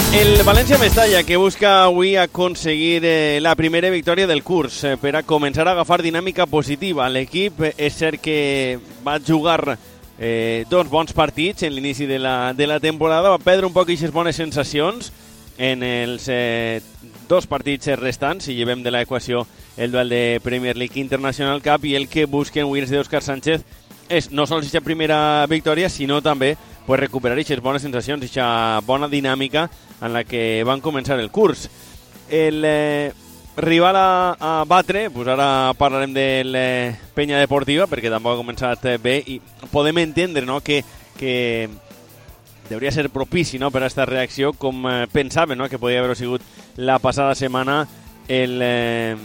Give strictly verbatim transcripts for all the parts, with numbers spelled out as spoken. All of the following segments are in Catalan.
El València-Mestalla, que busca avui aconseguir eh, la primera victòria del curs eh, per a començar a agafar dinàmica positiva. L'equip eh, és cert que va jugar eh, dos bons partits en l'inici de la, de la temporada, va perdre un poc aquestes bones sensacions en els eh, dos partits restants, si llevem de l'equació el duel de Premier League International Cup, i el que busquen avui els d'Òscar Sánchez és no sols aquesta primera victòria, sinó també pues, recuperar aquestes bones sensacions, aquesta bona dinàmica en la que van començar el curs. El eh, rival a, a batre, pues ara parlarem del eh, Penya Deportiva, perquè tampoc ha començat bé, i podem entendre, no, que, que hauria ser propici, no, per a aquesta reacció, com eh, pensaven, no, que podia haver sigut la passada setmana el... Eh,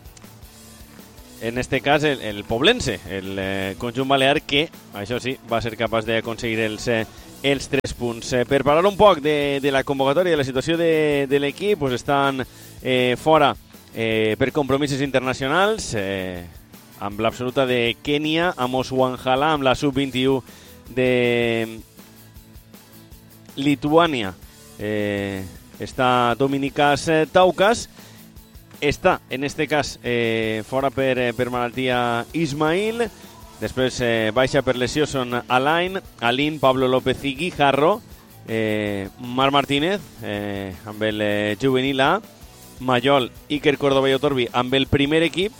en este cas el, el Poblense, el eh, conjunt balear, que, això sí, va ser capaç d'aconseguir els, eh, els tres punts. Eh, per parlar un poc de, de la convocatòria, de la situació de, de l'equip, pues estan eh, fora eh, per compromisos internacionals, eh, amb l'absoluta de Kènia, Amos Wanjala, amb la sub vint-i-u de Lituània, eh, està Dominikas Taukas, està, en este cas, eh, fora per, per malaltia Ismail. Després eh, baixa per lesió són Alain, Alin, Pablo López i Guijarro, eh, Marc Martínez eh, amb el eh, juvenil A, Mayol, Iker Córdoba i Otorbi amb el primer equip.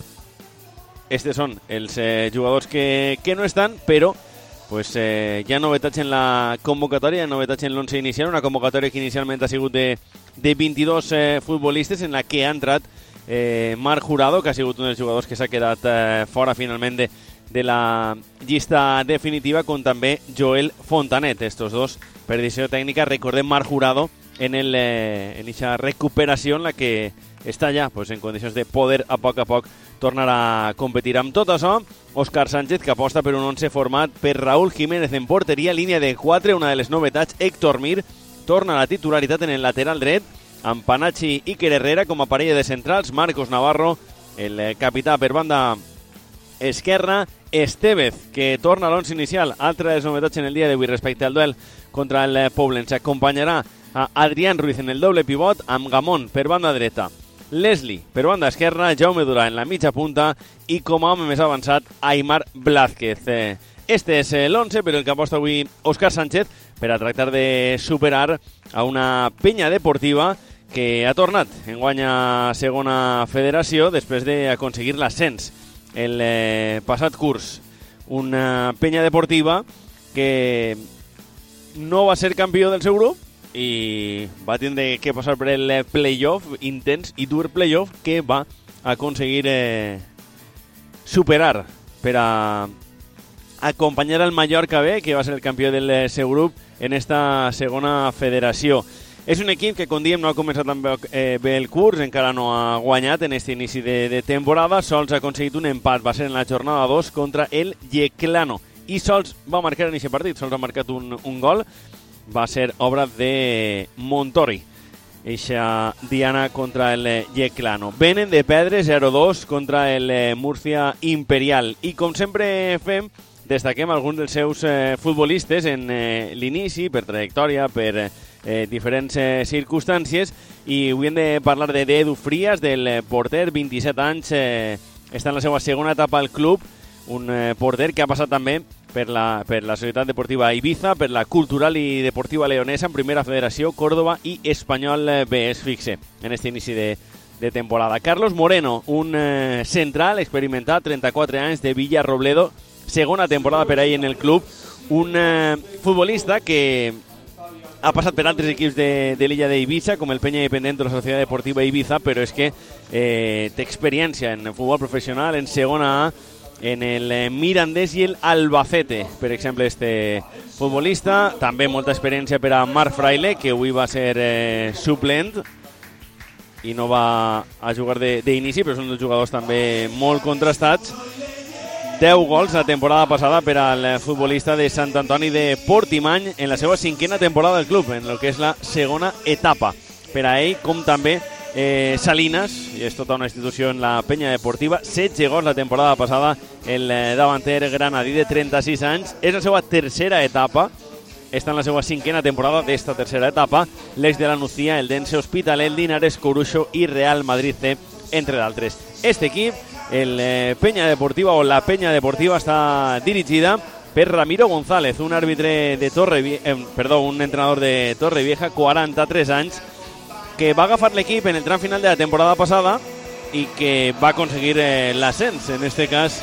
Estes són els eh, jugadors que, que no estan, però pues, eh, hi ha novetats en la convocatòria, hi ha novetats en l'onze inicial, una convocatòria que inicialment ha sigut de, de vint-i-dos eh, futbolistes, en la que ha entrat eh, Marc Jurado, que ha sigut un dels jugadors que s'ha quedat eh, fora finalment de, de la llista definitiva, com també Joel Fontanet. Estos dos, per decisió tècnica, recordem Marc Jurado en el eh, en aquesta recuperació en la que està ja pues, en condicions de poder a poc a poc tornar a competir. Amb tot això, Òscar Sánchez, que aposta per un once format per Raúl Jiménez en porteria, línia de quatre, una de les novetats. Héctor Mir torna a la titularitat en el lateral dret, amb Panachi i Iker Herrera com a parella de centrals, Marcos Navarro, el capità per banda esquerra, Estevez, que torna a l'once inicial, altra de les novetats en el dia d'avui respecte al duel contra el Poblense. Acompanyarà a Adrián Ruiz en el doble pivot, amb Gamón per banda dreta, Leslie per banda esquerra, Jaume Durà en la mitja punta i com a home més avançat, Aimar Blázquez. Este és l'once per el que aposta avui Òscar Sánchez per a tractar de superar a una Penya Deportiva que ha tornat en guanya segona federació després d'aconseguir l'ascens el eh, passat curs. Una Penya Deportiva que no va ser campió del seu grup i va tindre que passar per el playoff, intens i dur playoff, que va aconseguir eh, superar per a acompanyar al Mallorca B, que va ser el campió del seu grup en esta segona federació. És un equip que, com diem, no ha començat tan bé, eh, bé el curs, encara no ha guanyat en aquest inici de, de temporada, sols ha aconseguit un empat, va ser en la jornada dos contra el Yeclano, i sols va marcar en aquest partit, sols ha marcat un, un gol, va ser obra de Montori, eixa diana contra el Yeclano. Venen de perdre zero dos contra el Murcia Imperial, i com sempre fem, destaquem alguns dels seus eh, futbolistes en eh, l'inici, per trajectòria, per eh, diferents eh, circumstàncies, i avui hem de parlar de Edu Frías, del eh, porter, vint-i-set anys, eh, està en la seva segona etapa al club, un eh, porter que ha passat també per la, per la Societat Deportiva Ibiza, per la Cultural i Deportiva Leonesa, en Primera Federació, Córdoba i Espanyol B. Es fixe en aquest inici de, de temporada. Carlos Moreno, un eh, central experimentat, trenta-quatre anys, de Villarrobledo, segona temporada per ahí en el club, un eh, futbolista que ha passat per altres equips de, de l'illa d'Eivissa, com el Penya Independent de la Societat Deportiva Ibiza, però és que eh, té experiència en futbol professional, en segona A, en el eh, Mirandés i el Albacete, per exemple, este futbolista. També molta experiència per a Marc Fraile, que avui va ser eh, suplent i no va a jugar d'inici, però és un dels jugadors també molt contrastats. deu gols la temporada passada per al futbolista de Sant Antoni de Portimany en la seva cinquena temporada del club, en el que és la segona etapa. Per a ell, com també eh, Salinas, i és tota una institució en la Penya Deportiva, setze gols la temporada passada, el davanter granadí de trenta-sis anys. És la seva tercera etapa està en la seva cinquena temporada d'esta tercera etapa, l'Eix de la Nucía, el Dense Hospitalet, Linares, Coruxo i Real Madrid C, entre d'altres. Este equip, el eh, Peña Deportiva o la Peña Deportiva, està dirigida per Ramiro González, un àrbitre de Torre, eh, perdó, un entrenador de Torrevieja, quaranta-tres anys, que va agafar l'equip en el tram final de la temporada passada i que va aconseguir eh, l'ascens. En este cas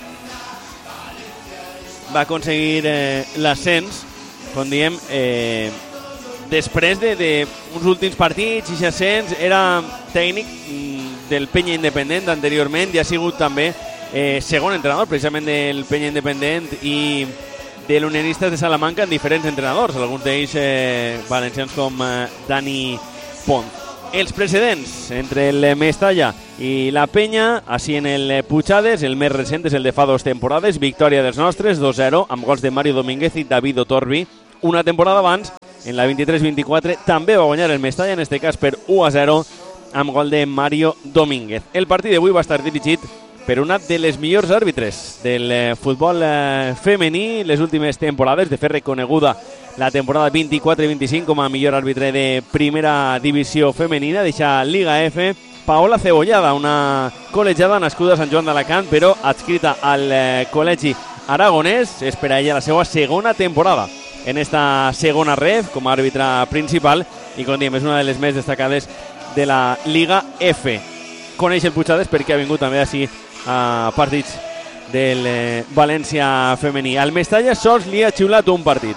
va aconseguir eh, l'ascens, com diem, eh, després de, de uns últims partits i ascens. Era tècnic mm, del Penya Independent anteriorment i ha sigut també eh, segon entrenador precisament del Penya Independent i de l'Unionistes de Salamanca en diferents entrenadors, alguns d'ells eh, valencians com eh, Dani Pont. Els precedents entre el Mestalla i la Penya, així en el Puigades, el més recent és el de fa dos temporades, victòria dels nostres, dos zero, amb gols de Mario Domínguez i David Otorbi. Una temporada abans, en la vint-i-tres vint-i-quatre, també va guanyar el Mestalla, en este cas per u a zero, amb gol de Mario Domínguez. El partit d'avui va estar dirigit per una de les millors àrbitres del eh, futbol eh, femení les últimes temporades, de fer reconeguda la temporada vint-i-quatre vint-i-cinc com a millor àrbitre de primera divisió femenina d'eixa Liga F, Paola Cebollada, una col·legiada nascuda a Sant Joan d'Alacant, però adscrita al eh, Col·legi Aragonès. És per a ella la seva segona temporada en esta segona ref com a àrbitre principal i, com diem, és una de les més destacades de la Liga F. Coneix el Puigades perquè ha vingut també així a partits del eh, València femení. Al Mestalla sols li ha xiulat un partit.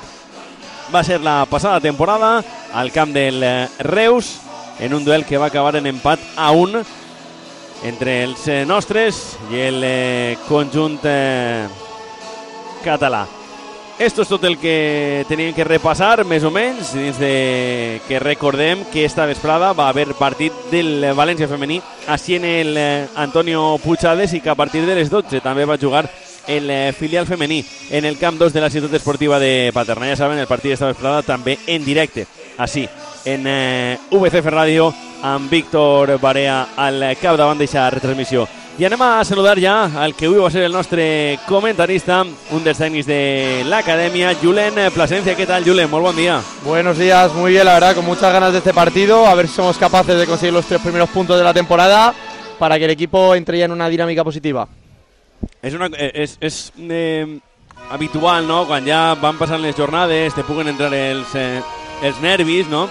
Va ser la passada temporada al camp del eh, Reus, en un duel que va acabar en empat a un entre els eh, nostres i el eh, conjunt eh, català. Esto és tot el que teníem que repassar, més o menys, dins de que recordem que esta vesprada va haver partit del València femení així en el eh, Antonio Puigades i que a partir de les dotze també va jugar el eh, filial femení en el camp dos de la ciutat esportiva de Paterna. Ja saben, el partit d'esta vesprada també en directe, així, en eh, V C F Ràdio, amb Víctor Barea al capdavant d'aquesta retransmissió. I anem a saludar ja al que avui va ser el nostre comentarista, un dels tècnics de l'acadèmia, Julen Plasencia. ¿Qué tal, Julen? Muy buen día. Buenos días, muy bien, la verdad, con muchas ganas de este partido, a ver si somos capaces de conseguir los tres primeros puntos de la temporada para que el equipo entre ya en una dinámica positiva. És, una, és, és eh, habitual, no?, quan ja van passant les jornades, te puguen entrar els, eh, els nervis, no?,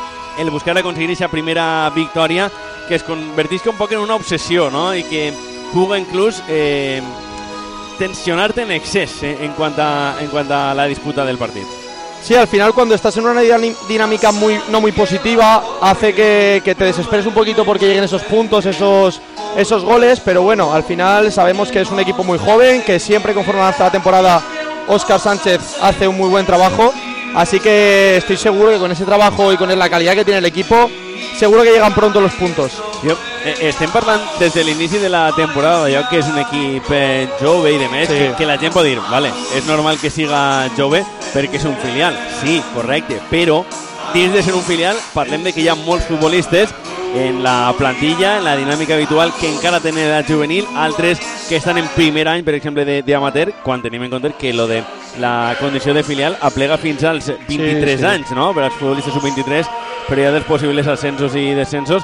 el buscar aconseguir aquesta primera victòria que es convertisca un poc en una obsessió, no?, i que puga inclús eh, tensionarte en excés eh, en, cuanto a, en cuanto a la disputa del partido. Sí, al final cuando estás en una dinámica muy, no muy positiva, hace que, que te desesperes un poquito porque lleguen esos puntos, esos, esos goles, pero bueno, al final sabemos que es un equipo muy joven, que siempre conforme avanza la temporada Óscar Sánchez hace un muy buen trabajo, así que estoy seguro que con ese trabajo y con la calidad que tiene el equipo, seguro que llegan pronto los puntos. Jo, eh, estem parlant des de l'inici de la temporada d'allò que és un equip eh, jove i de més, sí. que, que la gent pot dir, vale, és normal que siga jove perquè és un filial, sí, correcte, però dins de ser un filial parlem de que hi ha molts futbolistes en la plantilla, en la dinàmica habitual, que encara tenen edat juvenil, altres que estan en primer any, per exemple, d'amateur, quan tenim en compte que lo de la condició de filial aplega fins als vint-i-tres sí, sí. anys, no?, per als futbolistes sub vint-i-tres, però hi ha dels possibles ascensos i descensos.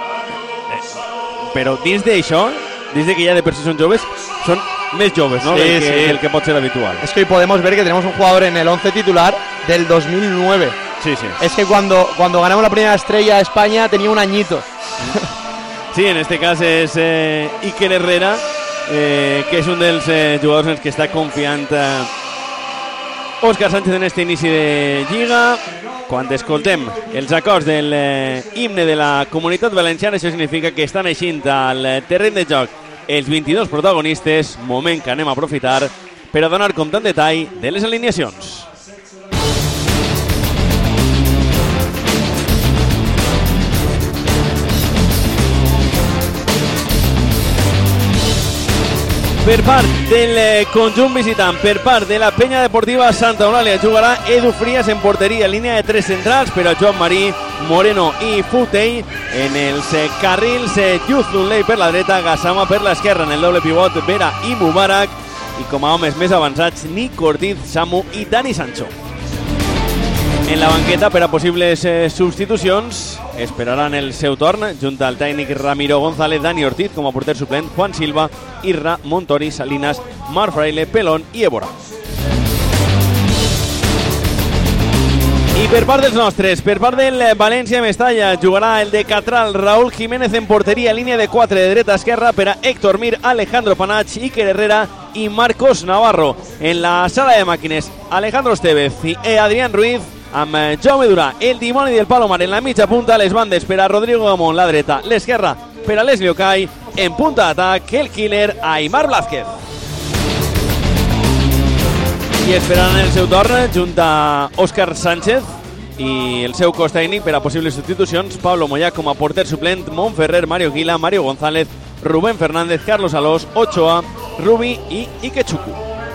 Però dins d'això, dins de que ja de per si són joves, són més joves, ¿no?, sí, del que, sí. el que pot ser habitual. Es que hoy podemos ver que tenemos un jugador en el once titular del dos mil nueve. Sí, sí. Es que cuando, cuando ganamos la primera estrella a España tenía un añito. Sí, en este cas és eh, Iker Herrera, eh, que és un dels eh, jugadors en els que està confiant eh, Óscar Sánchez en este inici de Lliga. Quan escoltem els acords del eh, himne de la Comunitat Valenciana, això significa que estan eixint al terreny de joc els vint-i-dos protagonistes, moment que anem a aprofitar per a donar compte en detall de les alineacions. Per part del conjunt visitant, per part de la Penya Deportiva Santa Eulàlia, jugarà Edu Frías en porteria, línia de tres centrals, però Joan Marí, Moreno i Futell en els carrils, Youth Dunley per la dreta, Gassama per l'esquerra, en el doble pivot, Vera i Mubarak, i com a homes més avançats, Nick Ortiz, Samu i Dani Sancho. En la banqueta per a possibles eh, substitucions esperaran el seu torn junt al tècnic Ramiro González, Dani Ortiz com a porter suplent, Juan Silva, Irra, Montori, Salinas, Marc Fraile, Pelón i Évora. I per part dels nostres, per part del València Mestalla, jugarà el de Catral, Raúl Jiménez en porteria, línia de quatre de dreta a esquerra per a Héctor Mir, Alejandro Panach, Iker Herrera i Marcos Navarro. En la sala de màquines, Alejandro Estevez i Adrián Ruiz, amb Jaume Durà, el dimoni del Palomar en la mitja punta, les bandes per a Rodrigo Gamón, la dreta, l'esquerra per a Leslie Okai, en punta d'atac, el killer Aimar Blázquez. I esperant el seu torn, junt a Òscar Sánchez i el seu cos tècnic per a possibles substitucions, Pablo Moyà com a porter suplent, Montferrer, Mario Guila, Mario González, Rubén Fernández, Carlos Alós, Ochoa, Rubi i Ikechuku.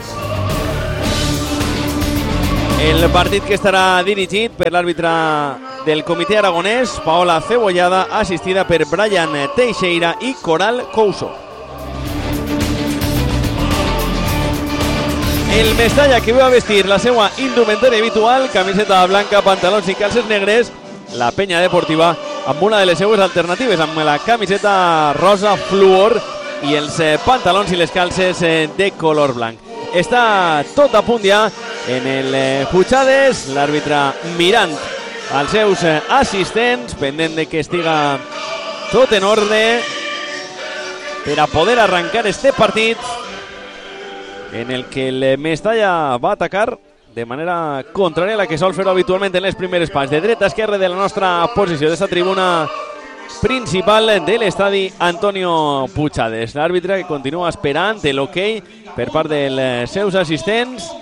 El partit que estarà dirigit per l'àrbitre del comitè aragonès, Paola Cebollada, assistida per Brian Teixeira i Coral Couso. El Mestalla, que va a vestir la seva indumentària habitual, camiseta blanca, pantalons i calces negres, la Penya Deportiva amb una de les seues alternatives, amb la camiseta rosa fluor i els pantalons i les calces de color blanc. Està tot a punt ja en el Puigades, l'àrbitre mirant als seus assistents, pendent de que estiga tot en ordre per a poder arrencar este partit en el que el Mestalla va atacar de manera contrària a la que sol fer habitualment en les primeres parts, de dreta a esquerra de la nostra posició d'esta tribuna principal de l'estadi Antonio Puigades. L'àrbitre que continua esperant l'ok per part dels seus assistents.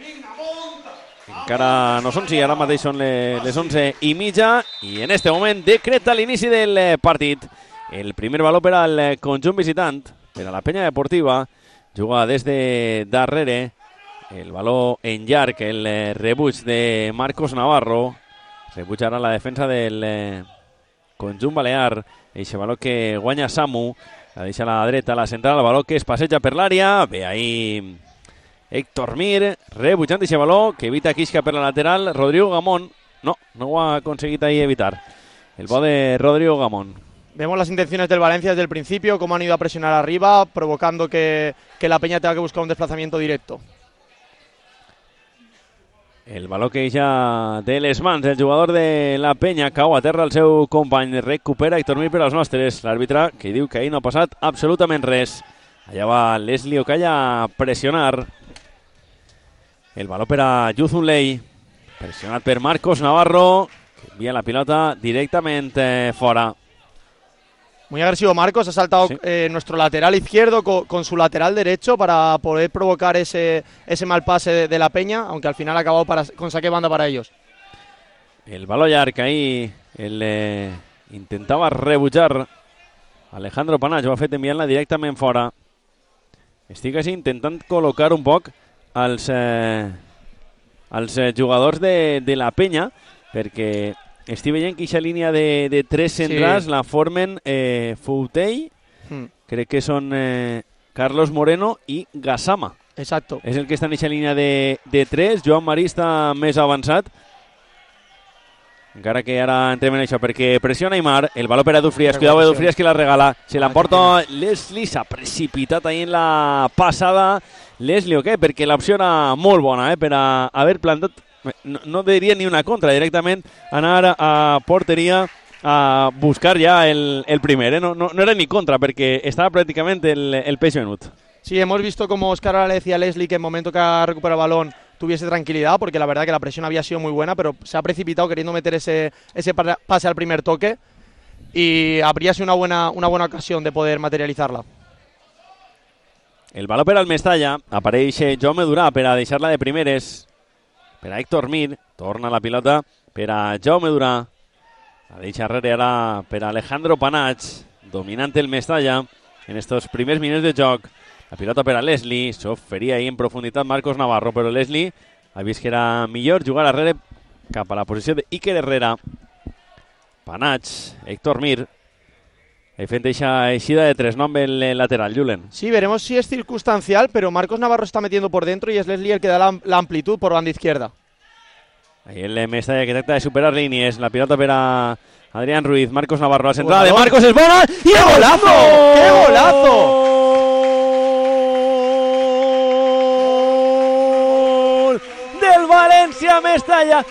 Encara no són, si ara mateix són les onze i mitja i en este moment decreta l'inici del partit. El primer valor per al conjunt visitant, per a la Penya Deportiva. Juga des de darrere, el valor en llarg, el rebuig de Marcos Navarro. Rebuig ara la defensa del conjunt balear. Eixe valor que guanya Samu, la deixa a la dreta, la central, el valor que es passeja per l'àrea. Ve ahí Héctor Mir, rebutjant eixe valor, que evita Quisca per la lateral. Rodrigo Gamón, no, no ho ha aconseguit ahí evitar. El bo de Rodrigo Gamón. Vemos las intenciones del Valencia desde el principio, cómo han ido a presionar arriba, provocando que, que la Peña tenga que buscar un desplazamiento directo. El valor que ja de les mans, el jugador de la Penya, cau a terra el seu company, recupera Héctor Mir per als nostres. L'àrbitre que diu que ahir no ha passat absolutament res. Allà va Leslie Ocaya a pressionar. El valor per a Yuzunlei, pressionat per Marcos Navarro, que envia la pilota directament eh, fora. Muy agresivo Marcos, ha saltado sí. eh, nuestro lateral izquierdo con, con su lateral derecho para poder provocar ese, ese mal pase de, de la Peña, aunque al final ha acabado para, con saque banda para ellos. El baló llarg ahí, el, eh, intentava rebutjar Alejandro Panach, ho ha fet enviant-la directament fora. Estic així intentant col·locar un poc als, eh, als eh, jugadors de, de la Penya, perquè estic veient que aquesta línia de, de tres centrals sí. la formen eh, Foutey, hmm. crec que són eh, Carlos Moreno i Gassama. Exacto. És el que està en aquesta línia de, de tres. Joan Marí està més avançat. Encara que ara entrem en això, perquè pressiona Aimar, el valor per a Dufries, cuidado de Dufries que la regala, se l'emporta Leslie, s'ha precipitat ahí en la passada Leslie, ok, perquè l'opció era molt bona, eh, per a haver plantat. No, no diria ni una contra, directament anar a porteria a buscar ja el, el primer, ¿eh? no, no, no era ni contra, perquè estava pràcticament el, el peix venut. Sí, hemos visto como Oscar ahora le decía a Leslie que en el momento que ha recuperado el balón tuviese tranquilidad, porque la verdad que la presión había sido muy buena, pero se ha precipitado queriendo meter ese, ese pase al primer toque y habría sido una buena, una buena ocasión de poder materializarla. El baló per al Mestalla, apareix Jaume Durà per a deixar-la de primeres. Per a Héctor Mir, torna la pilota per a Jaume Durà. La deixa darrere ara per a Alejandro Panach, dominant el Mestalla en estos primers minuts de joc. La pilota per a Leslie, s'oferia ahí en profunditat Marcos Navarro, però Leslie ha vist que era millor jugar darrere cap a la posició d'Iker Herrera. Panach, Héctor Mir, he fet esa eixida de tres, no amb el lateral, Julen. Sí, veremos si es circunstancial, pero Marcos Navarro está metiendo por dentro y es Leslie el que da la, la amplitud por banda izquierda. Ahí el Mestalla que tracta de superar línies. La pilota per a Adrián Ruiz. Marcos Navarro. La centrada de Marcos es bona. ¡Qué golazo! ¡Qué golazo! ¡Gol del Valencia Mestalla!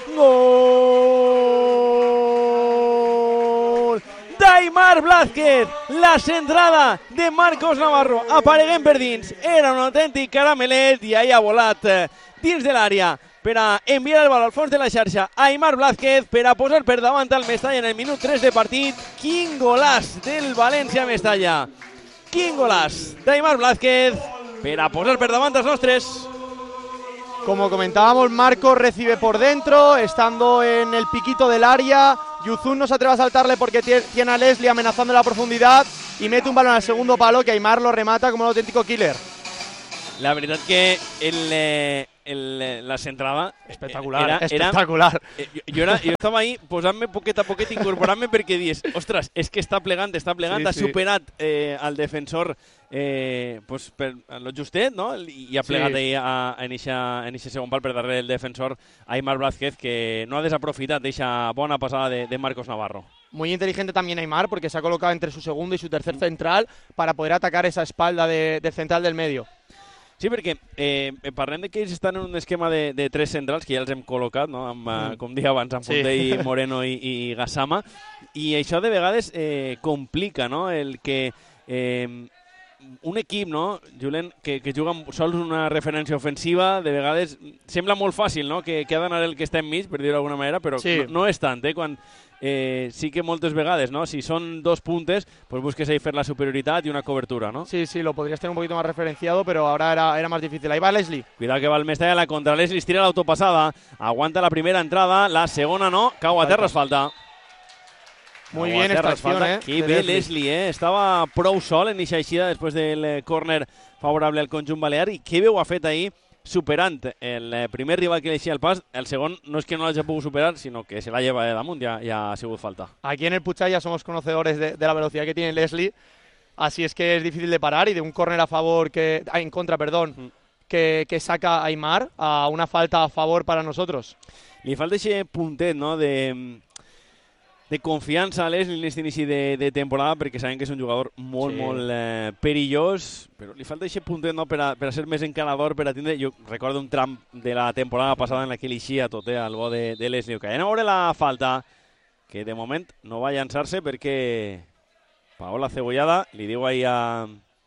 ¡Gol d'Aimar Blázquez! La centrada de Marcos Navarro. Apareguem per dins. Era un autèntic caramelet i ahí ha volat dins de l'àrea per a enviar el bal al fons de la xarxa a Aimar Blázquez per a posar per davant al Mestalla en el minut tres de partit. Quin golàs del València Mestalla. Quin golàs d'Aimar Blázquez per a posar per davant als nostres. Como comentábamos, Marcos recibe por dentro, estando en el piquito del área. Yuzun no se atreve a saltarle porque tiene a Leslie amenazando en la profundidad y mete un balón al segundo palo que Aimar lo remata como un auténtico killer. La veritat que el, eh, el, la centrada espectacular, era, espectacular. Era, jo, jo, era, jo estava ahí posant-me poquet a poquet, incorporant-me perquè dius, ostres, és que està plegant, està plegant, sí, ha sí. superat eh, al defensor eh, pues, per lo justet, no? I ha plegat sí. ahí a, en aquest segon pal per darrere del defensor Aimar Blázquez, que no ha desaprofitat d'aquesta bona passada de, de Marcos Navarro. Muy inteligente también Aimar, porque se ha colocado entre su segundo y su tercer central para poder atacar esa espalda de, de central del medio. Sí, perquè eh, parlem de que ells estan en un esquema de, de tres centrals, que ja els hem col·locat, no? amb, mm. com deia abans, amb Funtell, sí. Moreno i, i Gassama, i això de vegades eh, complica, no? El que eh, un equip, no, Julen, que, que juga sols una referència ofensiva, de vegades sembla molt fàcil, no? que, que ha d'anar el que està enmig, per dir-ho d'alguna manera, però sí. no, no és tant, eh? Quan Eh, sí que moltes vegades, ¿no? Si son dos puntes, pues busques ahí hacer la superioridad y una cobertura, ¿no? Sí, sí, lo podrías tener un poquito más referenciado, pero ahora era, era más difícil. Ahí va Leslie. Cuidado que va el Mestalla a la contra. Leslie tira la autopasada, aguanta la primera entrada, la segona no, cau a terra, es falta. Muy bien esta acción, eh. Qué bé Leslie, eh. Estava prou sol en eixa eixida després del eh, córner favorable al conjunt balear i que bé ho ha fet ahir superant el eh, primer rival que li deixia el pas. El segon no és que no l'hagi pogut superar, sinó que se la lleva de damunt, ya, ya ha sigut falta. Aquí en el Puchaya somos conocedores de, de la velocidad que tiene Leslie, así es que es difícil de parar y de un córner a favor, que ah, en contra, perdón, mm. que, que saca Aimar a una falta a favor para nosotros. Li falta ese puntet, no?, de... de confiança a Leslie en aquest inici de, de temporada, perquè sabem que és un jugador molt, sí. molt eh, perillós, però li falta aquest puntet, no?, per a, per a ser més encarador, per a tindre... Jo recordo un tram de la temporada passada en la que li eixia tot, eh, al bo de, de Leslie. Que anem a veure la falta, que de moment no va a llançar-se perquè Paola Cebollada li diu ahir a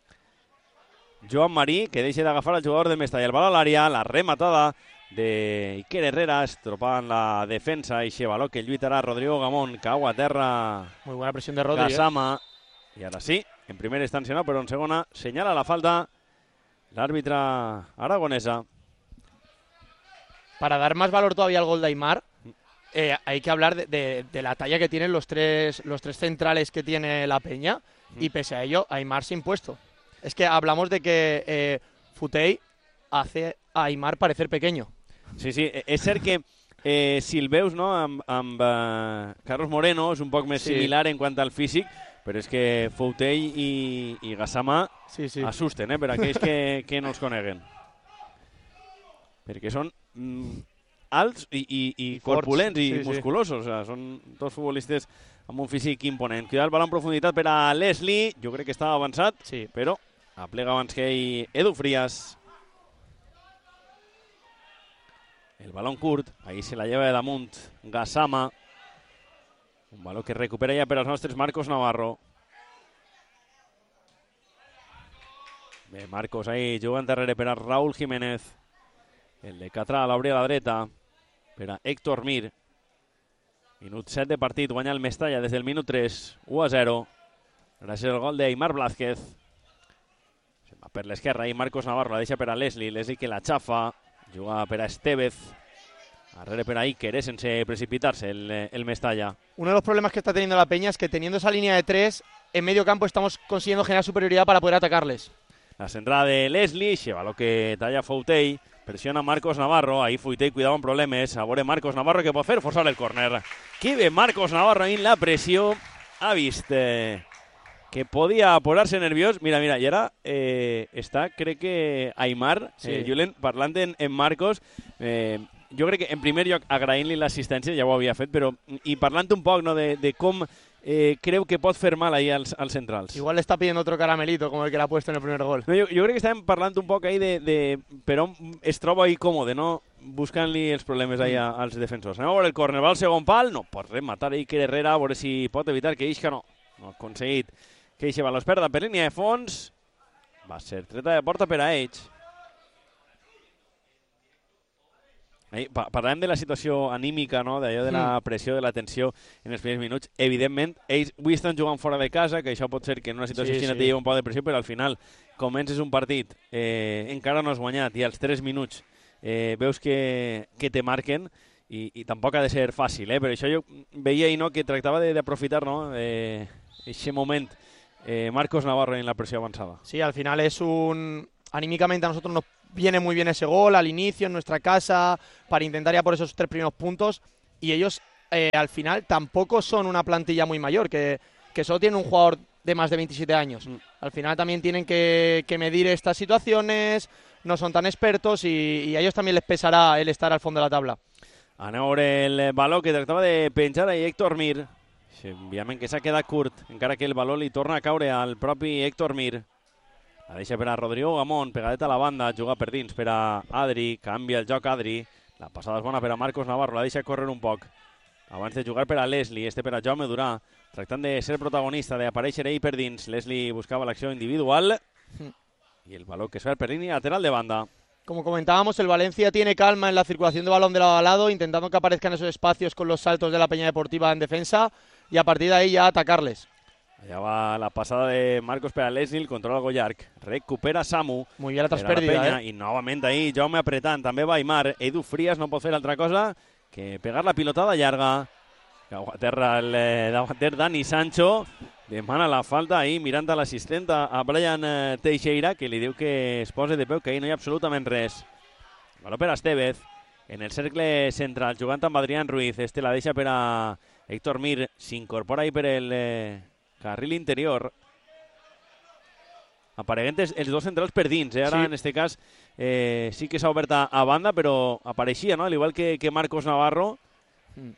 Joan Marí que deixa d'agafar el jugador de Mestalla. El bal a l'àrea, la rematada de Iker Herrera, estropant la defensa i Xevaló, que lluitarà Rodrigo Gamón, cau a terra. Muy buena presión de Rodrigo. Gassama. Y ahora sí, en primera instancia no, pero en segunda señala la falta l'àrbitre aragonesa. Para dar más valor todavía al gol de Aimar, eh, hay que hablar de, de, de la talla que tienen los tres, los tres centrales que tiene la Peña, mm. y pese a ello, Aimar se ha impuesto. Es que hablamos de que eh, Futey hace a Aimar parecer pequeño. Sí, sí, és cert que eh, si el veus, no, amb, amb uh, Carlos Moreno és un poc més sí. similar en quant al físic, però és que Futey i, i Gassama sí, sí. assusten, eh, per aquells que, que no els coneguen. Perquè són mm, alts i, i, i corpulents i sí, musculosos. Sí. O sigui, són dos futbolistes amb un físic imponent. Cuidar el bal en profunditat per a Leslie. Jo crec que estava avançat, sí. però aplega abans que ell Edu Frías. El balón curt, ahí se la lleva de damunt Gassama. Un balón que recupera ja per als nostres Marcos Navarro. Bé, Marcos ahí jugant darrere per a Raúl Jiménez. El de Catrà l'obria a la dreta per a Héctor Mir. Minut set de partit, guanya el Mestalla des del minut tres, u a zero. Gràcies al gol d'Aimar Blázquez. Se'n va per l'esquerra i Marcos Navarro la deixa per a Leslie. Leslie que la xafa. Juga per a Estevez, darrere per a Iker, eh, sense precipitarse el, el Mestalla. Uno de los problemas que está teniendo la Peña es que teniendo esa línea de tres, en medio campo estamos consiguiendo generar superioridad para poder atacarles. La centrada de Leslie, lleva lo que talla Futey, presiona Marcos Navarro, ahí Futey, cuidado amb problemes, a veure Marcos Navarro que pot fer, forçar el córner. Que bé Marcos Navarro ahí en la pressió, ha vist eh, que podia posar-se nerviós. Mira, mira, i ara eh, està, crec que Aimar, sí. eh, Julen, parlant en, en Marcos, eh, jo crec que en primer lloc agraint-li l'assistència, ja ho havia fet, però i parlant un poc, no, de, de com eh, creu que pot fer mal ahí als, als centrals. Igual le está pidiendo otro caramelito como el que le ha puesto en el primer gol. No, jo, jo crec que estàvem parlant un poc ahí de, de per on es troba ahí còmode, no? Buscant-li els problemes ahí a, als defensors. Anem a veure el córner, va al segon pal, no pot rematar ahí que Herrera, a veure si pot evitar que Isca no. No ha aconseguit que Ixe baló es perda per línia de fons. Va ser treta de porta per a ells. Ahí, pa parlem de la situació anímica, no? D'allò de la pressió, de la tensió en els primers minuts. Evidentment, ells avui estan jugant fora de casa, que això pot ser que en una situació sí, així sí. te lleva un poc de pressió, però al final comences un partit, eh, encara no has guanyat, i als tres minuts eh, veus que, que te marquen, i, i tampoc ha de ser fàcil, eh? Per això jo veia i no, que tractava d'aprofitar, no? Eh, ese moment eh, Marcos Navarro en la presión avanzada. Sí, al final es un... Anímicamente a nosotros nos viene muy bien ese gol al inicio en nuestra casa para intentar ya por esos tres primeros puntos, y ellos eh, al final tampoco son una plantilla muy mayor, que, que solo tienen un jugador de más de veintisiete años. Mm. Al final también tienen que, que medir estas situaciones, no son tan expertos y, y a ellos también les pesará el estar al fondo de la tabla. Anem a veure el baló que tractava de penjar a Héctor Mir. Òbviament que s'ha quedat curt, encara que el baló li torna a caure al propi Héctor Mir. La deixa per a Rodrigo Gamón, pegadet a la banda, juga per dins per a Adri, canvia el joc Adri. La passada és bona per a Marcos Navarro, la deixa córrer un poc. Abans de jugar per a Leslie, este per a Jaume Durà, tractant de ser protagonista, d'aparèixer ell per dins. Leslie buscava l'acció individual i el baló que es va per línia lateral de banda. Como comentábamos, el Valencia tiene calma en la circulación de balón de lado a lado, intentando que aparezcan esos espacios con los saltos de la Peña Deportiva en defensa y a partir de ahí ya atacarles. Allà va la passada de Marcos per a Leslie, el control algo llarg. Recupera Samu. Muy bien la traspèrdida, eh? I novament ahí, Jaume apretant. També va Aimar. Edu Frías no pot fer altra cosa que pegar la pilotada llarga. Cau a terra el eh, davanter Dani Sancho. Demana la falta ahí, mirant a l'assistent a Brian eh, Teixeira, que li diu que es pose de peu, que ahí no hi ha absolutament res. Baló per a Estevez. En el cercle central, jugant amb Adrián Ruiz. Este la deixa per a Héctor Mir. S'incorpora ahí per el... Eh, carril interior. Apareguen els dos centrals per dins, eh? Ara sí. En este cas eh, sí que s'ha obert a, a banda, però apareixia, no? Al igual que, que Marcos Navarro. Mm.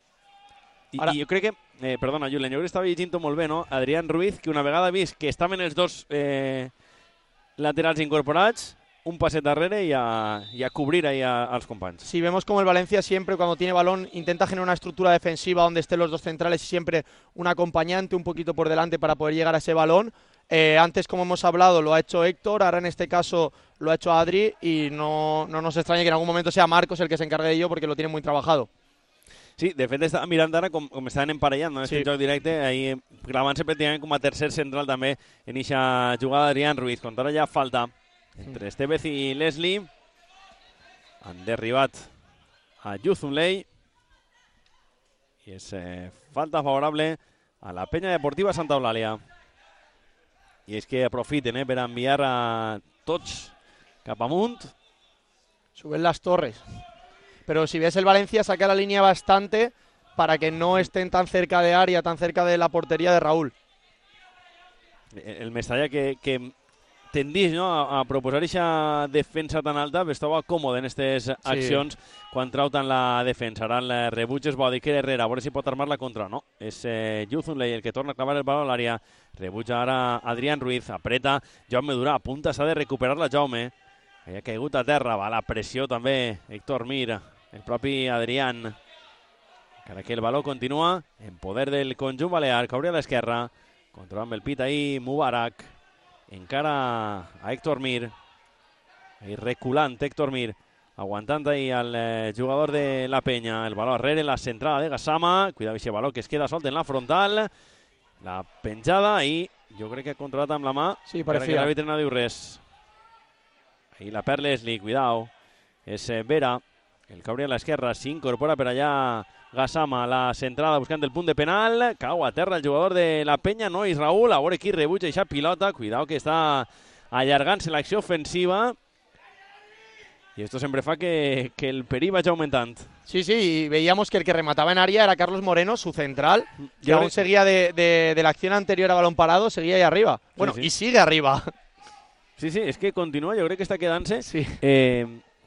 I, Ara... I jo crec que, eh, perdona, Julen, jo crec que estava llegint-ho molt bé, no? Adrián Ruiz, que una vegada vist que estaven els dos eh, laterals incorporats, un paset darrere y a, y a cubrir ahí a, a los compañeros. Sí, vemos como el Valencia siempre cuando tiene balón intenta generar una estructura defensiva donde estén los dos centrales y siempre un acompañante un poquito por delante para poder llegar a ese balón. Eh, antes, como hemos hablado, lo ha hecho Héctor, ahora en este caso lo ha hecho Adri y no, no nos extraña que en algún momento sea Marcos el que se encargue de ello porque lo tiene muy trabajado. Sí, de fet estava mirant ara com, com estaven emparellant en aquest sí. joc directe, ahí clavant-se pràcticament com a tercer central també en aquesta jugada d'Adrián Ruiz. Quan ara ja falta entre Estevez i Leslie, han derribat a Yuzunlei i és eh, falta favorable a la Peña Deportiva Santa Eulàlia. I és que aprofiten eh, per enviar a tots cap amunt. Suben las torres. Pero si ves el Valencia saca la línea bastante para que no estén tan cerca de área, tan cerca de la portería de Raúl. El Mestalla que, que tendís, no, a, a proposar aquesta defensa tan alta, estava còmode en aquestes accions sí. quan trau tant la defensa. Ara el rebuig és bo d'Iker Herrera, a veure si pot armar la contra. No, és eh, Yuzunlei el que torna a clavar el baló a l'àrea. Rebuig ara Adrián Ruiz, apreta Jaume Durà, a punta s'ha de recuperar la Jaume. Ha caigut a terra, va la pressió també Héctor Mir, el propi Adrián. Encara que el baló continua en poder del conjunt balear, que obria a l'esquerra, controlant el pit ahí Mubarak, encara a Héctor Mir, ahí reculant Héctor Mir, aguantant ahí al eh, jugador de la Peña, el baló arrere, la centrada de Gassama, cuidado ese baló que es queda solt en la frontal, la penjada i jo crec que ha controlat amb la mà, sí, parecía. Que l'àrbitre no diu res. Ahí la per Leslie, cuidado, és eh, Vera, el que obria a l'esquerra, s'incorpora per allà Gassama, la centrada buscant el punt de penal, cau a terra el jugador de la Peña, no és Raúl, a veure qui rebutja aquesta pilota, cuidado que està allargant-se l'acció ofensiva, i esto sempre fa que, que el perill vagi augmentant. Sí, sí, y veíamos que el que remataba en área era Carlos Moreno, su central, que aún seguía de, de, de la acción anterior a balón parado, seguía ahí arriba. Bueno, sí, sí. Y sigue arriba. Sí, sí, és que continua, jo crec que està quedant-se. Sí. Eh,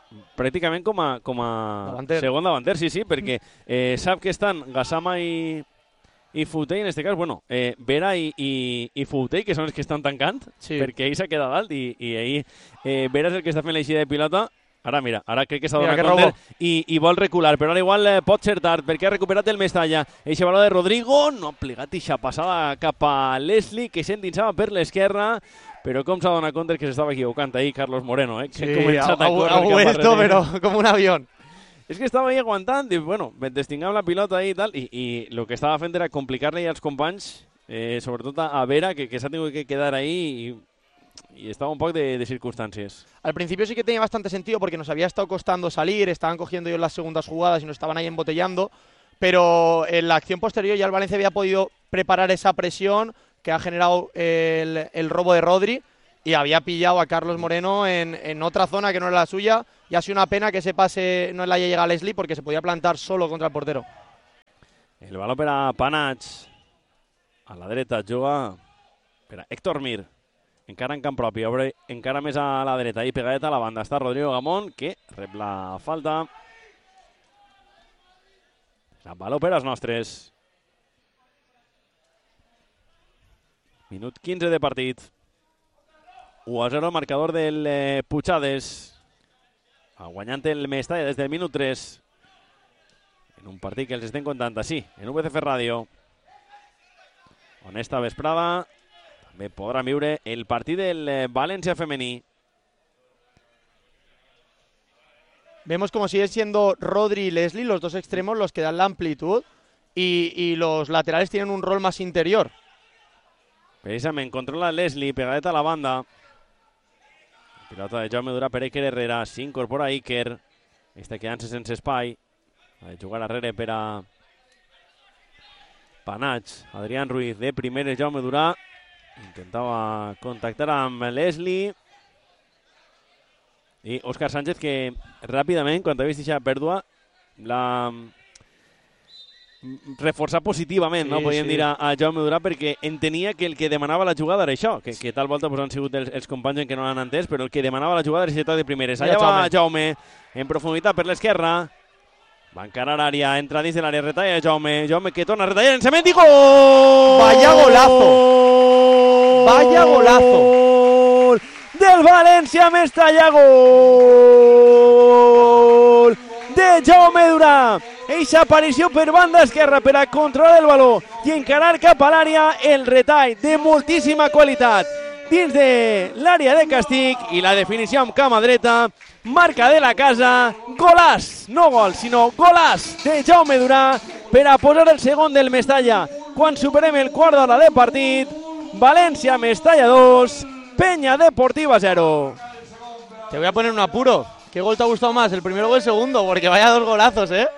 pràcticament com a, com a davanter. segon davanter, sí, sí, perquè eh, sap que estan Gassama i, i Foutey, en aquest cas, bueno, eh, Vera i, i, i Foutey, que són els que estan tancant, sí. perquè ell s'ha quedat dalt i, i ahir eh, Vera és el que està fent l'eixida de pilota. Ara, mira, ara crec que s'ha donat compte i, i vol recular, però ara igual eh, pot ser tard perquè ha recuperat el Mestalla. Eixe valor de Rodrigo, no ha plegat eixa passada cap a Leslie, que s'endinsava per l'esquerra, però com s'ha donat compte que s'estava equivocant ahir Carlos Moreno, eh? Que sí, ha començat a, a córrer cap a esto, però com un avió. És que estava ahí aguantant, i bueno, destingant la pilota ahí i tal, i, i el que estava fent era complicar-li als companys, eh, sobretot a Vera, que, que s'ha tingut que quedar ahí i y estaba un poco de, de circunstancias. Al principio sí que tenía bastante sentido porque nos había estado costando salir, estaban cogiendo ellos las segundas jugadas y nos estaban ahí embotellando, pero en la acción posterior ya el Valencia había podido preparar esa presión que ha generado el, el robo de Rodri y había pillado a Carlos Moreno en, en otra zona que no era la suya, y ha sido una pena que ese pase no le haya llegado a Leslie porque se podía plantar solo contra el portero. El balón para Panach, a la dreta juga per a Héctor Mir. Encara en camp propi, obre encara més a la dreta i pegadet a la banda. Està Rodrigo Gamón, que rep la falta. El baló per als nostres. Minut quinze de partit. u a zero, marcador del eh, Puigades. Guanyant el Mestalla des del minut tres. En un partit que els estem contant així, en U B C F Ràdio. On esta vesprada també podrán viure el partit del eh, València femení. Vemos como siguen siendo Rodri y Leslie, los dos extremos, los que dan la amplitud, y, y los laterales tienen un rol más interior. Precisament, controla Leslie, pegadet a la banda. Pilota de Jaume Durà per Iker Herrera, s'incorpora Iker. Està quedant-se sense espai. Ha de jugar arrere per a Panach. Adrián Ruiz de primer, Jaume Durà. Intentava contactar amb Leslie. I Òscar Sánchez, que ràpidament, quan ha vist aquesta pèrdua, l'ha reforçat positivament, sí, no? Podríem sí. dir a, a Jaume Durà, perquè entenia que el que demanava la jugada era això, que, que tal volta pues, han sigut els, els companys que no l'han entès, però el que demanava la jugada era aquesta de primeres. Allà va Jaume, en profunditat per l'esquerra. Va encarar l'àrea, entra dins de l'àrea, retalla Jaume. Jaume que torna a retallar en cement i gol! Vaya golazo! Vaya golazo! Del València Mestalla, gol de Jaume Durà. Eixa aparició per banda esquerra per a controlar el baló i encarar cap a l'àrea, el retall de moltíssima qualitat dins de l'àrea de castig i la definició amb cama dreta. Marca de la casa, golàs, no gol, sinó golàs de Jaume Durà per a posar el segon del Mestalla. Quan superem el quart d'hora de partit, València Mestalla dos, Peña Deportiva cero. Te voy a poner un apuro. ¿Qué gol te ha gustado más, el primero o el segundo? Porque vaya dos golazos, ¿eh?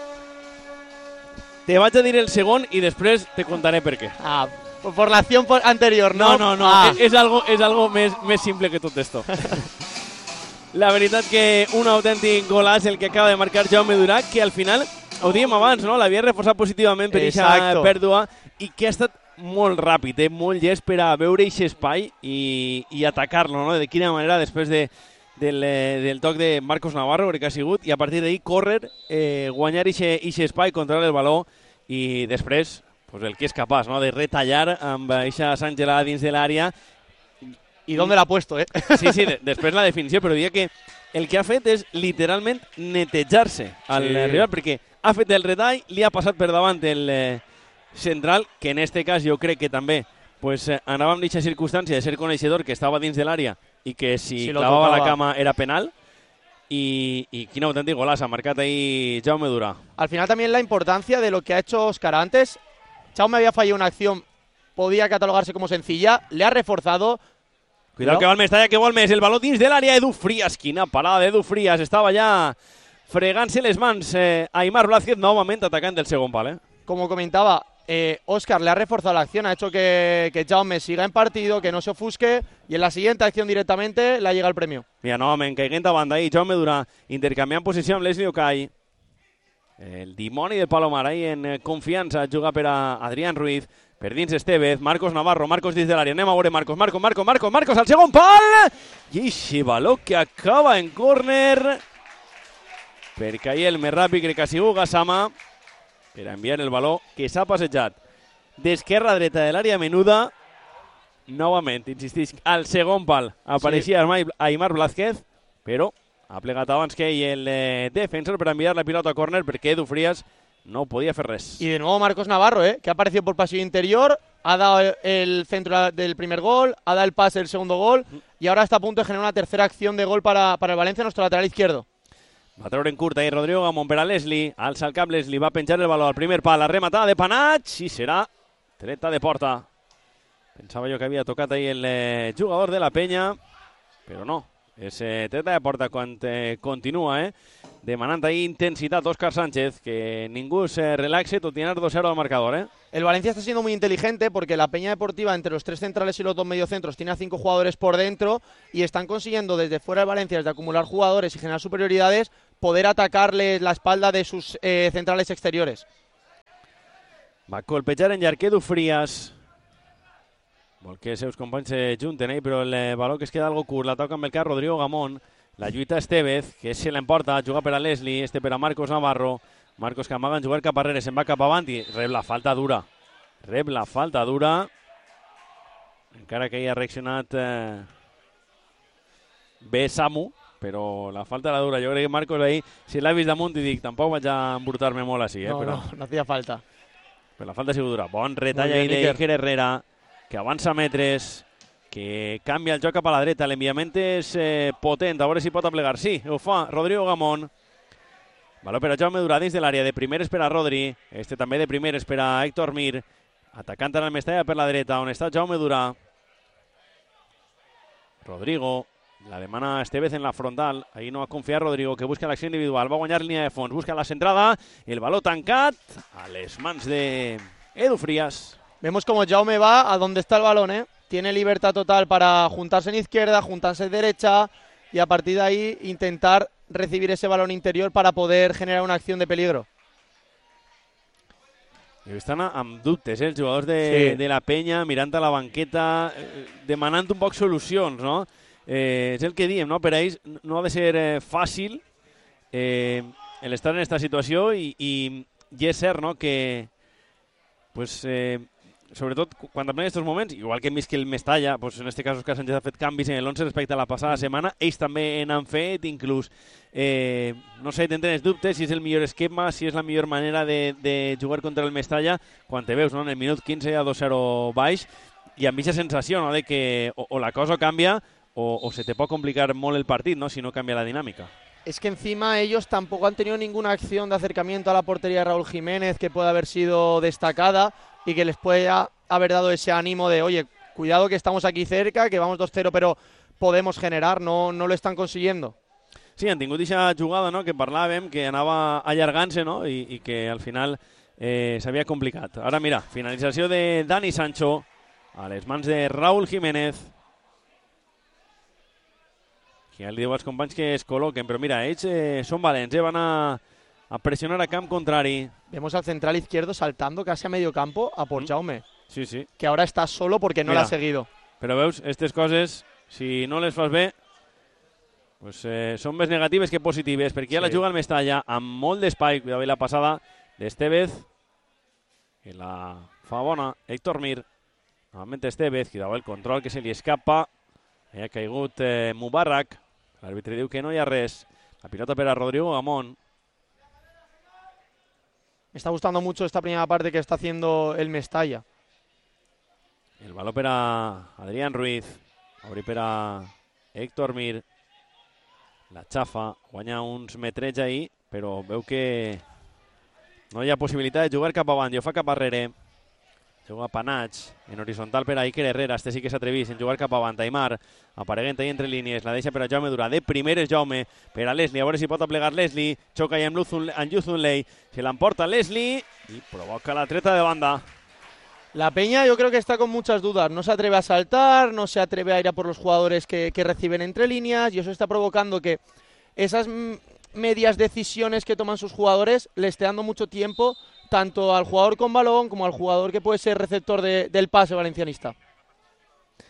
Te vaig a dir el segon i després te contaré per què. Ah, por la acción anterior, ¿no? No, no, no, ah. és, és algo, és algo més, més simple que tot esto. La veritat que un autèntic golàs el que acaba de marcar Jaume Durà, que al final, ho dèiem abans, no? L'havia reforçat positivament per aquesta pèrdua i que ha estat molt ràpid, eh? Molt llest per a veure aquest espai i, i atacar-lo, no? De quina manera després de, del, del toc de Marcos Navarro, crec que ha sigut, i a partir d'ahir córrer, eh, guanyar aquest espai, controlar el baló i després pues, el que és capaç, no? De retallar amb aquesta sangelada dins de l'àrea. I d'on l'ha puesto, eh? Sí, sí, de, després la definició, però diria que el que ha fet és literalment netejar-se al sí. rival, perquè ha fet el retall, li ha passat per davant el eh, central, que en este cas jo crec que també pues, eh, anava amb aquesta circumstància de ser coneixedor que estava dins de l'àrea i que si sí, clavava la cama era penal. Y, y quin autèntic golaç ha marcat ahí Jaume Durà. Al final también la importancia de lo que ha hecho Óscar antes. Jaume había fallado una acción, podía catalogarse como sencilla, le ha reforzado. Cuidado no. Que va el Mestalla, que vol més, el baló dins de l'àrea, Edu Frías, quina parada d'Edu Frías, estava ja fregant-se les mans eh, Aimar Blázquez, novament atacant del segon pal. Eh? Como comentaba, eh, Óscar le ha reforzado la acción, ha hecho que, que Jaume siga en partido, que no se ofusque, y en la siguiente acción directamente le llega el premio. Mira, novament, caiguent a banda ahí, Jaume Durà, intercanviant posició amb Leslie Okai. El dimoni de Palomar ahí en eh, confiança, juga per a Adrián Ruiz, per dins Estevez, Marcos Navarro, Marcos dins de l'àrea, anem a veure Marcos, Marcos, Marcos, Marcos, Marcos al segon pal, i eixe baló que acaba en córner, perquè ahir el més ràpid crec que ha sigut Gassama per enviar el baló que s'ha passejat d'esquerra a dreta de l'àrea menuda. Novament, insistix, al segon pal apareixia sí. Aimar Blázquez, però ha plegat abans que ell el eh, defensor per enviar la pilota a córner perquè Edu Frías no podía hacer res. Y de nuevo Marcos Navarro, ¿eh? Que ha aparecido por pasillo interior, ha dado el centro del primer gol, ha dado el pase del segundo gol y ahora está a punto de generar una tercera acción de gol para, para el Valencia, nuestro lateral izquierdo. Va a treure en curta i Rodrigo Gamón per a Leslie, alça el cap Leslie, va penjar el baló al primer pal, la rematada de Panach i serà treta de porta. Pensava jo que havia tocat ahí el eh, jugador de la Penya, però no. És eh, treta de porta quan eh, continua, eh? Demanant ahí intensitat Óscar Sánchez, que ningú se relaxe, tot i anar dos cero al marcador, eh? El Valencia está siendo muy inteligente porque la Peña Deportiva, entre los tres centrales y los dos mediocentros, tiene a cinco jugadores por dentro y están consiguiendo desde fuera del Valencia, desde acumular jugadores y generar superioridades, poder atacarles la espalda de sus eh, centrales exteriores. Va colpejar en llarg Edu Frías. Vol que els seus companys se junten, eh? Però el eh, baló que es queda algo curt, la toca amb el cap Rodrigo Gamón. La lluita Estevez, que se l'emporta, juga per a Leslie, este per a Marcos Navarro. Marcos que amaga en jugar cap arrere, se'n va cap avant i rep la falta dura. Rep la falta dura. Encara que hi ha reaccionat eh, bé Samu, però la falta era dura. Jo crec que Marcos ahí, si l'ha vist damunt, i dic, tampoc vaig a embrutar-me molt així. Eh? No, però, no, no hacía falta. Però la falta ha sigut dura. Bon retall ahí d'Iker Herrera, que avança metres, que canvia el joc cap a la dreta. L'enviament és eh, potent, a veure si pot aplegar. Sí, ho fa Rodrigo Gamón. Baló per a Jaume Durà dins de l'àrea, de primeres per a Rodri, este també de primeres per a Héctor Mir, atacant en el Mestalla per la dreta, on està Jaume Durà. Rodrigo, la demana Estevez en la frontal, ahí no va confiar Rodrigo, que busca l'acció individual, va guanyar línia de fons, busca la centrada, el baló tancat a les mans de Edu Frías. Vemos como Jaume va a donde está el balón, ¿eh? Tiene libertad total para juntarse en izquierda, juntarse en derecha y a partir de ahí intentar recibir ese balón interior para poder generar una acción de peligro. I estan amb dubtes, eh, els jugadors de, sí. de la Penya, mirant a la banqueta, eh, demanant un poc solucions, no? Eh, és el que diem, no? Per a ells no ha de ser eh, fàcil eh, l'estar en aquesta situació i, i, i és cert, no?, que pues, eh, sobretot quan en aquests moments, igual que hem vist que el Mestalla, pues en este cas Óscar Sánchez ha fet canvis en l'onze respecte a la passada mm. setmana, ells també n'han fet, inclús, eh, no sé, tenen els dubtes si és el millor esquema, si és la millor manera de, de jugar contra el Mestalla, quan te veus, no?, en el minut quinze a dos zero baix, i amb aquesta sensació, no?, de que o, o la cosa canvia o, o se te pot complicar molt el partit, no?, si no canvia la dinàmica. Es que encima ellos tampoco han tenido ninguna acción de acercamiento a la portería de Raúl Jiménez que pueda haber sido destacada y que les pueda haber dado ese ánimo de, oye, cuidado que estamos aquí cerca, que vamos dos cero, pero podemos generar, no, no lo están consiguiendo. Sí, han tingut aquesta jugada, no?, que parlàvem, que anava allargant-se, no?, i, i que al final eh, s'havia complicat. Ara mira, finalització de Dani Sancho a les mans de Raúl Jiménez, que ja li diu als companys que es col·loquen, però mira, ells eh, són valents, eh, van a, a presionar a camp contrari. Vemos al central izquierdo saltando casi a medio campo a por mm. Jaume. Sí, sí. Que ahora está solo porque no mira, la ha seguido. Però veus, aquestes coses, si no les fas bé, pues, eh, són més negatives que positives, perquè ja sí. la juga el Mestalla amb molt d'espai, cuidado la passada d'Estevez, que la fa bona, Héctor Mir, novament Estevez, cuidado el control que se li escapa, ha caigut eh, Mubarak, l'àrbitre diu que no hi ha res, la pilota per a Rodrigo Gamón. Me está gustando mucho esta primera parte que está haciendo el Mestalla. El baló per a Adrián Ruiz, obri per a Héctor Mir, la xafa, guanya uns metrets ahí, però veu que no hi ha possibilitat de jugar cap avant, jo fa cap arrere, juga Panach, en horitzontal per a Iker Herrera, este sí que s'atrevís en jugar cap avant, Aimar, apareguent ahí entre línies, la deixa per a Jaume Durà, de primeres Jaume, per a Leslie, a veure si pot aplegar Leslie, xoca ahí amb Youthunley, se l'emporta Leslie i provoca la treta de banda. La Peña yo creo que está con muchas dudas, no se atreve a saltar, no se atreve a ir a por los jugadores que, que reciben entre líneas y eso está provocando que esas medias decisiones que toman sus jugadores le esté dando mucho tiempo tanto al jugador con balón como al jugador que puede ser receptor de, del pase valencianista.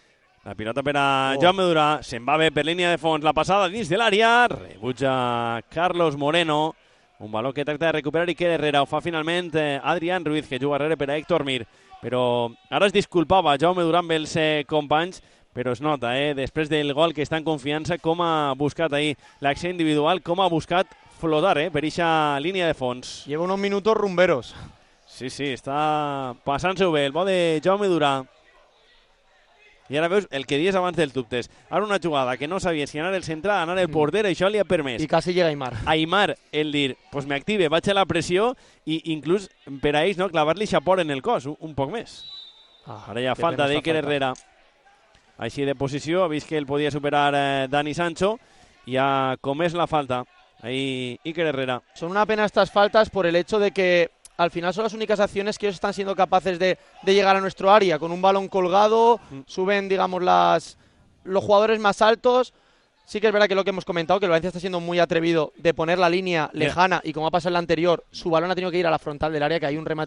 La pilota per a Oh. Jaume Durà, se'n va bé per línia de fons, la passada dins de l'àrea, rebutja Carlos Moreno, un valor que tracta de recuperar Iker Herrera, ho fa finalment eh, Adrián Ruiz, que juga darrere per a Héctor Mir, però ara es disculpava Jaume Durà amb els eh, companys, però es nota, eh, després del gol que està en confiança, com ha buscat ahir l'acció individual, com ha buscat flotar eh, per eixa línia de fons. Lleva unos minutos rumberos. Sí, sí, està passant-se-ho bé, el bo de Jaume Durà. I ara veus el que dies abans dels dubtes. Ara una jugada que no sabia si anar el central, anar el porter, mm. això li ha permès. I quasi llega Aimar. Aimar, el dir, pues me active, vaig a la pressió i inclús per a ells no, clavar-li xapor en el cos, un, un poc més. Ah, ara hi ha falta d'Iker Herrera. Així de posició, ha vist que el podia superar eh, Dani Sancho i ha comès la falta. Ahí Iker Herrera. Son una pena estas faltas por el hecho de que al final son las únicas acciones que ellos están siendo capaces de, de llegar a nuestro área. Con un balón colgado, mm. suben, digamos, las, los jugadores más altos. Sí que es verdad que lo que hemos comentado, que el Valencia está siendo muy atrevido de poner la línea lejana, yeah. y como ha pasado en la anterior, su balón ha tenido que ir a la frontal del área, que hay un remate